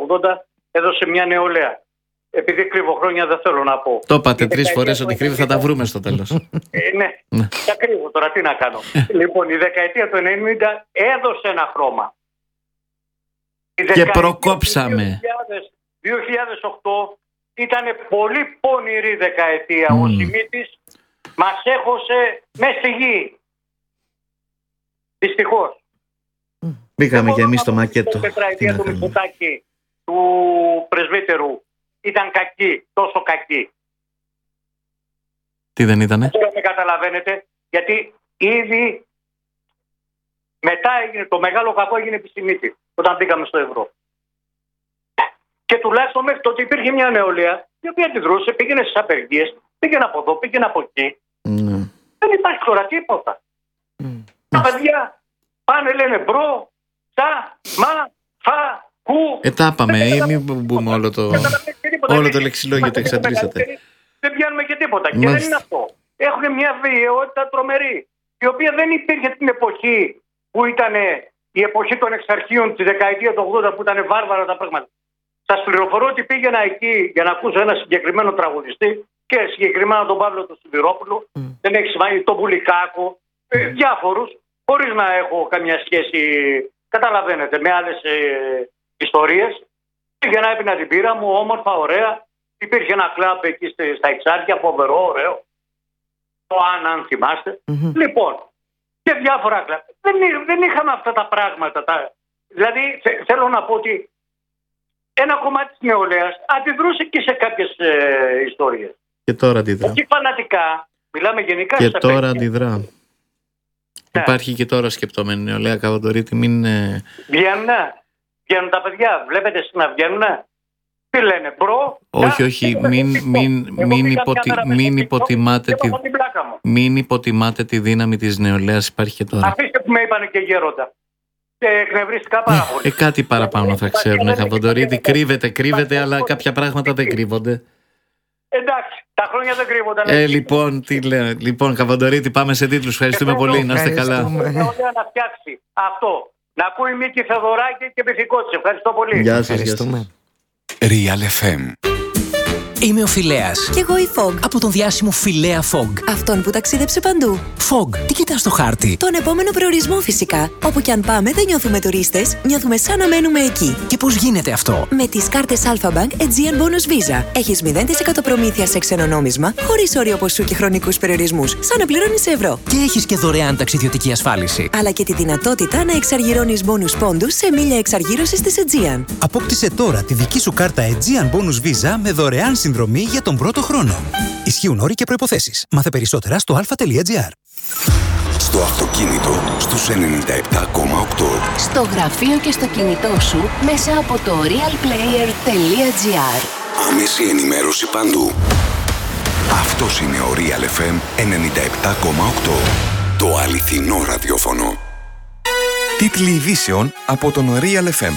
80 έδωσε μια νεολαία. Επειδή κρύβω χρόνια δεν θέλω να πω. Το είπατε 3 φορές ότι κρύβει, θα τα βρούμε στο τέλος. Ναι, τα κρύβω τώρα, τι να κάνω. Λοιπόν, η δεκαετία του 90 έδωσε ένα χρώμα. Και προκόψαμε. 2008 ήταν πολύ πονηρή δεκαετία. Ο Σιμίτης μας έχωσε μέσα στη γη. Δυστυχώς. Πήγαμε και εμείς στο μακέτο. Η τετραετία του Μητσοτάκη, του πρεσβύτερου, ήταν κακή, τόσο κακή. Τι δεν ήτανε? Τώρα με καταλαβαίνετε, γιατί ήδη μετά έγινε το μεγάλο κακό, έγινε επισημήτη όταν μπήκαμε στο ευρώ. Και τουλάχιστον μέχρι τότε υπήρχε μια νεολαία η οποία αντιδρούσε, πήγαινε στις απεργίες, πήγαινε από εδώ, πήγαινε από εκεί. Δεν υπάρχει τώρα τίποτα. Τα παιδιά πάνε, λένε μπρο, τσα, μα, φα, κου. Τα είπαμε, ή μην μπούμε όλο το λεξιλόγιο το εξαντλήσατε. Δεν πιάνουμε και τίποτα. Και δεν είναι αυτό. Έχουν μια βιαιότητα τρομερή, η οποία δεν υπήρχε την εποχή που ήταν η εποχή των εξαρχείων τη δεκαετία του 80 που ήταν βάρβαρα τα πράγματα. Σας πληροφορώ ότι πήγαινα εκεί για να ακούσω ένα συγκεκριμένο τραγουδιστή και συγκεκριμένα τον Παύλο του Σιδηρόπουλο, δεν έχει σημαίνει τον Πουλικάκο, διάφορους, χωρίς να έχω καμιά σχέση, καταλαβαίνετε, με άλλες ιστορίες. Πήγαινα, έπινα την πύρα μου, όμορφα, ωραία. Υπήρχε ένα κλαμπ εκεί στα Εξάρχεια, φοβερό, ωραίο. Το αν θυμάστε. Λοιπόν, και διάφορα κλαμπ. Δεν είχαμε αυτά τα πράγματα. Δηλαδή, θέλω να πω ότι ένα κομμάτι της νεολαίας αντιδρούσε και σε κάποιες ιστορίες. Και τώρα αντιδρά. Όχι φανατικά, μιλάμε γενικά. Και τώρα αντιδρά. Ναι. Υπάρχει και τώρα σκεπτόμενη νεολαία, Καβαντορίτη, μην... Βγαίνουν τα παιδιά, βλέπετε εσείς να βγαίνουν. Τι λένε, μπρο. Όχι, μην υποτιμάτε τη δύναμη της νεολαίας, υπάρχει και τώρα. Αφήστε που με είπανε και γέροντα. Και εκνευρίστηκα πάρα πολύ. Κάτι παραπάνω θα ξέρουν, Καβαντορίτη. Κρύβεται, αλλά κάποια πράγματα δεν κρύβονται. Εντάξει, τα χρόνια δεν κρύβονταν. Λοιπόν, Καβαντορίτη, πάμε σε τίτλους. Ευχαριστούμε πολύ, να είστε καλά. Να φτιάξει αυτό. Να ακούει Μίκη Θεοδωράκη και Πυθικότσης. Ευχαριστώ πολύ. Γεια σας. Real FM. Είμαι ο Φιλέας. Κι εγώ η Fog. Από τον διάσημο Φιλέα Fog. Αυτόν που ταξίδεψε παντού. Fog, τι κοιτάς στο χάρτη? Τον επόμενο προορισμό φυσικά. Όπου κι αν πάμε δεν νιώθουμε τουρίστες, νιώθουμε σαν να μένουμε εκεί. Και πώς γίνεται αυτό? Με τις κάρτες Alpha Bank Aegean Bonus Visa. Έχεις 0% προμήθεια σε ξένο νόμισμα, χωρίς όριο ποσού και χρονικούς περιορισμούς, σαν να πληρώνεις σε ευρώ. Και έχεις και δωρεάν ταξιδιωτική ασφάλιση. Αλλά και τη δυνατότητα να εξαργυρώνεις bonus πόντους σε μίλια εξαργύρωσης της Aegean. Απόκτησε τώρα τη δική σου κάρτα Aegean Bonus Visa με δωρεάν συνδρομή για τον πρώτο χρόνο. Ισχύουν όροι και προϋποθέσεις. Μάθε περισσότερα στο alpha.gr. Στο αυτοκίνητο στους 97,8. Στο γραφείο και στο κινητό σου μέσα από το realplayer.gr. Άμεση ενημέρωση παντού. Αυτός είναι ο Real FM 97,8. Το αληθινό ραδιόφωνο. Τίτλοι ειδήσεων από τον Real FM.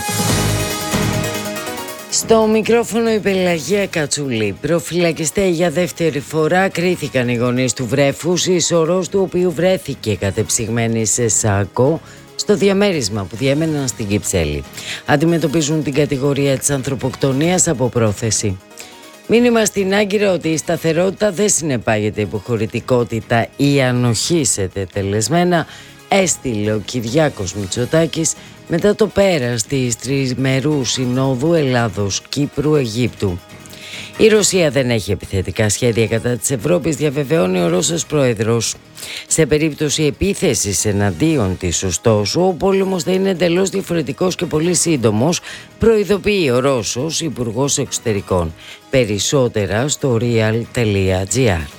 Στο μικρόφωνο η Πελαγία Κατσούλη. Προφυλακιστέ για δεύτερη φορά κρίθηκαν οι γονείς του βρέφους, η σωρός του οποίου βρέθηκε κατεψυγμένη σε σάκο στο διαμέρισμα που διέμεναν στην Κυψέλη. Αντιμετωπίζουν την κατηγορία της ανθρωποκτονίας από πρόθεση. Μήνυμα στην Άγκυρα ότι η σταθερότητα δεν συνεπάγεται υποχωρητικότητα ή ανοχή σε τετελεσμένα, έστειλε ο Κυριάκος Μητσοτάκης μετά το πέρας της τριμερού συνόδου Ελλάδος-Κύπρου-Αιγύπτου. Η Ρωσία δεν έχει επιθετικά σχέδια κατά της Ευρώπης, διαβεβαιώνει ο Ρώσος πρόεδρος. Σε περίπτωση επίθεσης εναντίον της, ωστόσο, ο πόλεμος θα είναι εντελώς διαφορετικός και πολύ σύντομος, προειδοποιεί ο Ρώσος Υπουργός Εξωτερικών. Περισσότερα στο real.gr.